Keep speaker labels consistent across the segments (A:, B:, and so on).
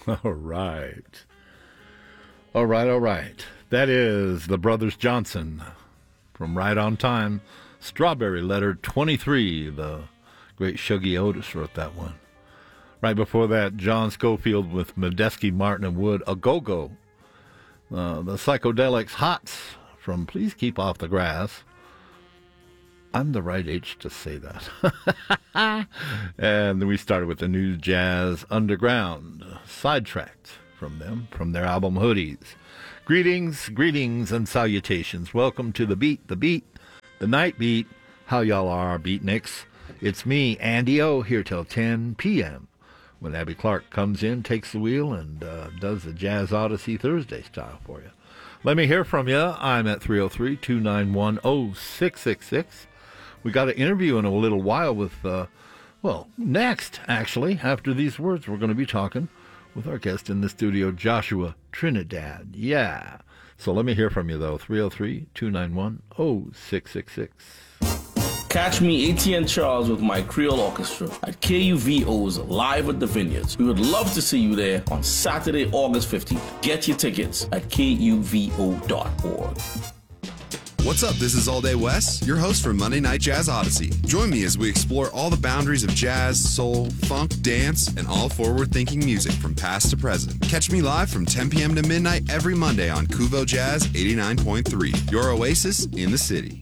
A: All right. All right. That is the Brothers Johnson from Right on Time. Strawberry Letter 23. The great Shuggy Otis wrote that one. Right before that, John Scofield with Medeski, Martin, and Wood, A Go-Go. The Psychedelics Hots from Please Keep Off the Grass. I'm the right age to say that. And then we started with the New Jazz Underground, Sidetracked from them, from their album Hoodies. Greetings, and salutations. Welcome to the beat, the night beat. How y'all are, beatniks? It's me, Andy O, here till 10 p.m. when Abby Clark comes in, takes the wheel, and does the Jazz Odyssey Thursday style for you. Let me hear from you. I'm at 303-291-0666. We got an interview in a little while with, next, actually, after these words, we're going to be talking with our guest in the studio, Joshua Trinidad. Yeah. So let me hear from you, though. 303-291-0666.
B: Catch me, ATN Charles, with my Creole Orchestra at KUVO's Live at the Vineyards. We would love to see you there on Saturday, August 15th. Get your tickets at kuvo.org.
C: What's up? This is All Day Wes, your host for Monday Night Jazz Odyssey. Join me as we explore all the boundaries of jazz, soul, funk, dance, and all forward-thinking music from past to present. Catch me live from 10 p.m. to midnight every Monday on Kuvo Jazz 89.3, your oasis in the city.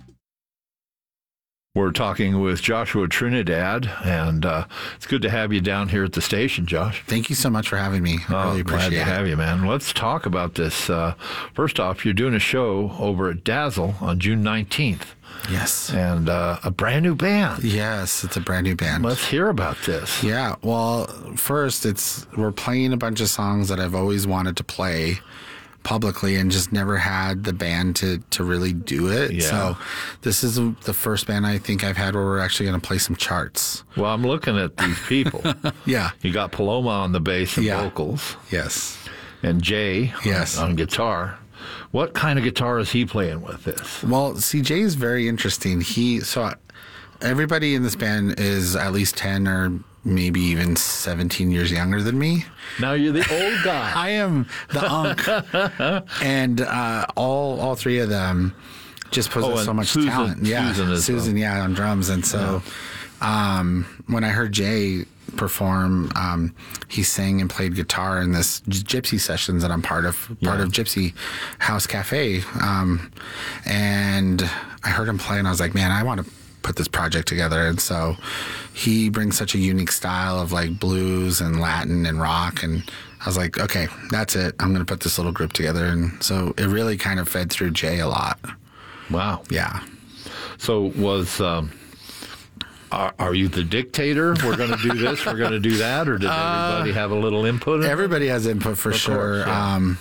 A: We're talking with Joshua Trinidad, and it's good to have you down here at the station, Josh.
D: Thank you so much for having me. I really appreciate it.
A: Glad to have you, man. Let's talk about this. First off, you're doing a show over at Dazzle on June 19th.
D: Yes.
A: And a brand new band.
D: Yes, it's a brand new band.
A: Let's hear about this.
D: Yeah, well, first, we're playing a bunch of songs that I've always wanted to play publicly and just never had the band to really do it.
A: Yeah.
D: So this is the first band I think I've had where we're actually going to play some charts.
A: Well, I'm looking at these people.
D: Yeah.
A: You got Paloma on the bass and vocals.
D: Yes.
A: And Jay
D: yes.
A: on guitar. What kind of guitar is he playing with this?
D: Well, see, Jay is very interesting. Everybody in this band is at least 10 or maybe even 17 years younger than me.
A: Now you're the old guy.
D: I am the unk. And all three of them just possess so much talent. Yeah, Susan, on drums. And so when I heard Jay perform, he sang and played guitar in this gypsy sessions that I'm part of Gypsy House Cafe. And I heard him play and I was like, man, I want to put this project together. And so he brings such a unique style of like blues and Latin and rock, and I was like, okay, that's it, I'm going to put this little group together. And so it really kind of fed through Jay a lot.
A: Wow.
D: Yeah.
A: So was are you the dictator? We're going to do this, we're going to do that, or did everybody have a little input?
D: Everybody has input for sure. Course,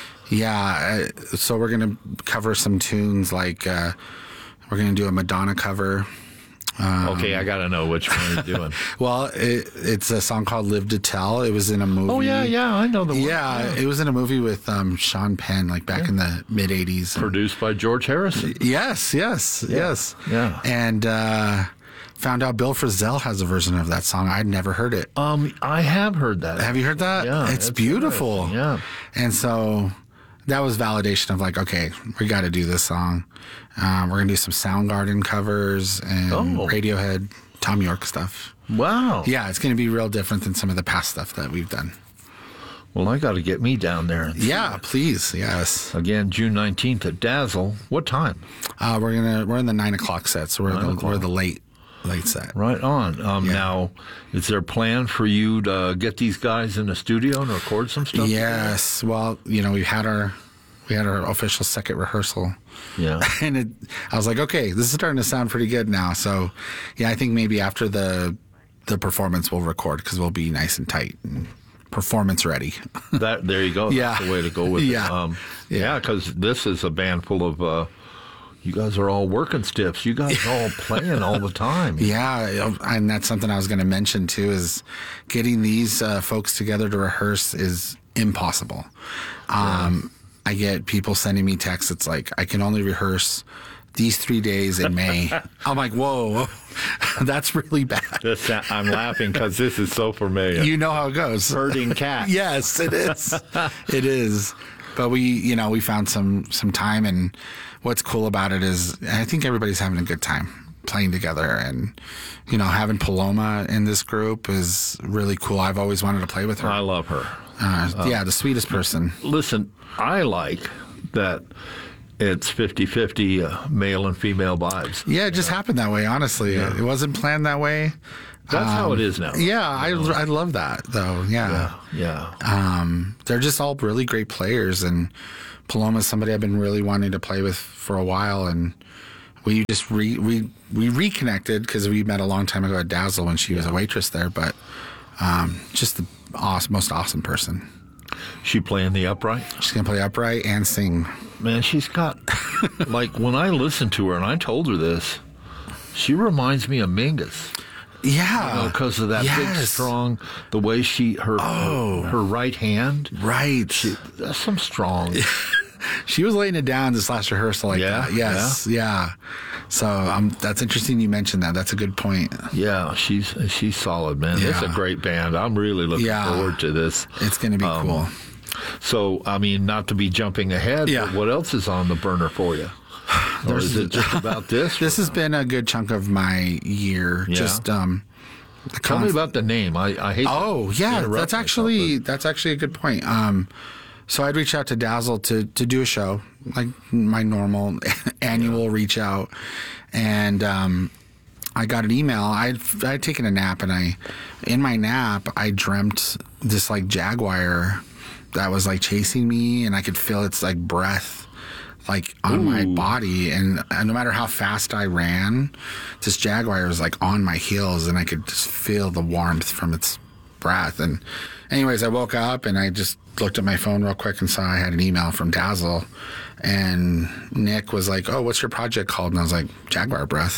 D: so we're going to cover some tunes like we're going to do a Madonna cover.
A: Okay, I got to know which one you're doing.
D: Well, it's a song called Live to Tell. It was in a movie.
A: Oh, yeah, I know the one.
D: Yeah, it was in a movie with Sean Penn, like back in the mid-'80s.
A: Produced by George Harrison.
D: Yes. Yeah. And found out Bill Frisell has a version of that song. I'd never heard it.
A: I have heard that.
D: Have you heard that?
A: Yeah.
D: It's beautiful.
A: Yeah.
D: And so that was validation of like, okay, we got to do this song. We're going to do some Soundgarden covers and Radiohead, Tom York stuff.
A: Wow.
D: Yeah, it's going to be real different than some of the past stuff that we've done.
A: Well, I got to get me down there.
D: Yeah, please. Yes.
A: Again, June 19th at Dazzle. What time?
D: We're in the 9 o'clock set, so we're the late set.
A: Right on. Now, is there a plan for you to get these guys in the studio and record some stuff?
D: Yes. Together? Well, we had our official second rehearsal.
A: Yeah.
D: And I was like, okay, this is starting to sound pretty good now. So, yeah, I think maybe after the performance we'll record because we'll be nice and tight and performance ready.
A: There you go.
D: Yeah.
A: That's the way to go with it. Yeah, because this is a band full of you guys are all working stiffs. You guys are all playing all the time.
D: Yeah, and that's something I was going to mention too, is getting these folks together to rehearse is impossible. I get people sending me texts. It's like, I can only rehearse these 3 days in May. I'm like, whoa, that's really bad.
A: I'm laughing because this is so familiar.
D: You know how it goes.
A: Herding cats.
D: Yes, it is. It is. But we found some time, and what's cool about it is I think everybody's having a good time playing together, and having Paloma in this group is really cool. I've always wanted to play with her.
A: I love her.
D: The sweetest person.
A: Listen, I like that it's 50-50 male and female vibes.
D: Yeah, it just happened that way, honestly. Yeah. It wasn't planned that way.
A: That's how it is now.
D: Yeah, I love that, though. Yeah. They're just all really great players, and Paloma's somebody I've been really wanting to play with for a while, and we just we reconnected because we met a long time ago at Dazzle when she was a waitress there, but just the most awesome person.
A: She playing the upright?
D: She's going to play upright and sing.
A: Man, she's got, like, when I listened to her, and I told her this, she reminds me of Mingus.
D: Yeah.
A: Because of that big, strong, the way her right hand.
D: Right.
A: That's some strong.
D: She was laying it down this last rehearsal like that. Yes. Yeah. So that's interesting you mentioned that. That's a good point.
A: Yeah, she's solid, man. Yeah. It's a great band. I'm really looking forward to this.
D: It's going to be cool.
A: So, I mean, not to be jumping ahead, but what else is on the burner for you? Or is it just about this?
D: This has been a good chunk of my year. Yeah. Just
A: tell me about the name. I hate.
D: Oh, yeah, that's actually a good point. So I'd reach out to Dazzle to do a show, like my normal annual reach out, and I got an email. I'd taken a nap, and in my nap I dreamt this like jaguar that was like chasing me, and I could feel its like breath like on my body, and no matter how fast I ran, this jaguar was like on my heels, and I could just feel the warmth from its breath. And anyways, I woke up and I just looked at my phone real quick and saw I had an email from Dazzle, and Nick was like, "Oh, what's your project called?" And I was like, "Jaguar Breath."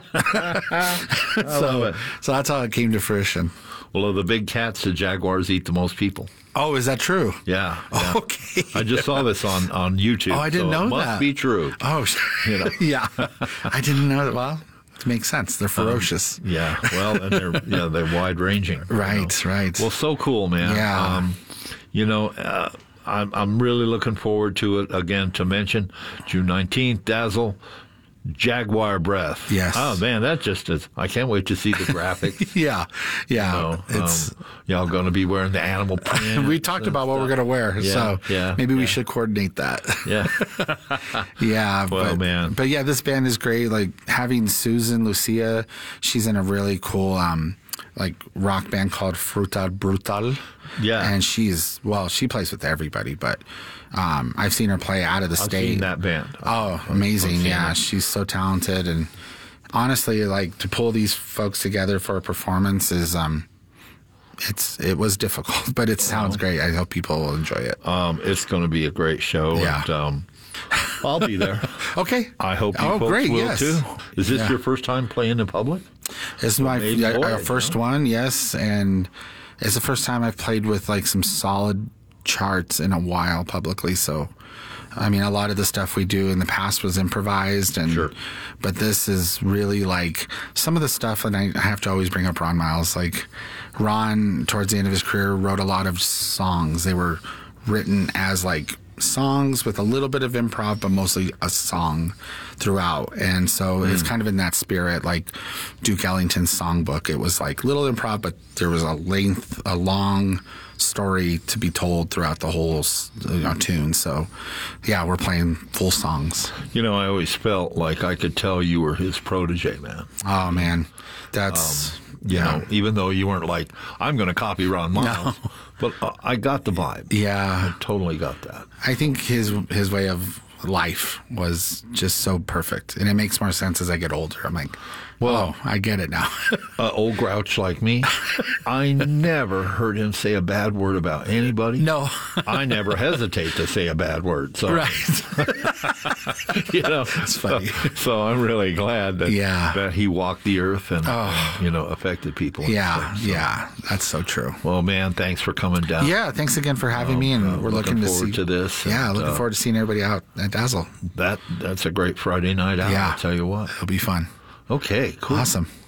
D: So that's how it came to fruition.
A: Well, of the big cats, the jaguars eat the most people.
D: Oh, is that true?
A: Yeah.
D: Okay.
A: I just saw this on YouTube.
D: Oh, I didn't know that.
A: It must be true.
D: Oh, yeah. I didn't know that. Well, it makes sense. They're ferocious.
A: Yeah. Well, and they're wide ranging.
D: Right. Right.
A: Well, so cool, man.
D: Yeah.
A: I'm really looking forward to it. Again, to mention June 19th, Dazzle. Jaguar Breath.
D: Yes.
A: Oh man, that just is. I can't wait to see the graphics.
D: Yeah. It's
A: y'all going to be wearing the animal print.
D: We talked about what we're going to wear, so maybe we should coordinate that.
A: Yeah.
D: Yeah.
A: Well, man.
D: But yeah, this band is great. Like having Susan Lucia, she's in a really cool like rock band called Fruta Brutal.
A: Yeah.
D: And she plays with everybody, but I've seen her play out of the state.
A: I've seen that band.
D: Oh, amazing. Yeah, she's so talented. And honestly, like to pull these folks together for a performance is it was difficult, but it sounds great. I hope people will enjoy it.
A: It's going to be a great show.
D: Yeah.
A: And, I'll be there.
D: Okay.
A: I hope you folks will too. Is this your first time playing in public?
D: It's my first one, yes. And it's the first time I've played with like some solid charts in a while publicly. So, I mean, a lot of the stuff we do in the past was improvised, but this is really like some of the stuff. And I have to always bring up Ron Miles. Like Ron, towards the end of his career, wrote a lot of songs. They were written as like songs with a little bit of improv, but mostly a song throughout. And so it's kind of in that spirit, like Duke Ellington's songbook. It was like little improv, but there was a long story to be told throughout the whole tune. So yeah, we're playing full songs.
A: I always felt like I could tell you were his protege, man.
D: Oh man, that's
A: even though you weren't like, I'm going to copy Ron Miles, but I got the vibe.
D: Yeah,
A: I totally got that.
D: I think his way of life was just so perfect, and it makes more sense as I get older. I'm like, Well, I get it now.
A: Old grouch like me, I never heard him say a bad word about anybody.
D: No.
A: I never hesitate to say a bad word. So.
D: Right.
A: It's
D: funny.
A: So I'm really glad that he walked the earth and, affected people.
D: Yeah. That's so true.
A: Well, man, thanks for coming down.
D: Yeah, thanks again for having me, and we're looking
A: forward to this.
D: Yeah, looking forward to seeing everybody out at Dazzle.
A: That's a great Friday night out.
D: Yeah.
A: I'll tell you what.
D: It'll be fun.
A: Okay, cool.
D: Awesome.